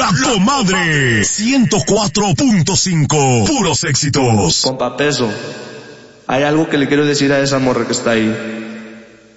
La Comadre 104.5. Puros éxitos. Compa Peso, hay algo que le quiero decir a esa morra que está ahí.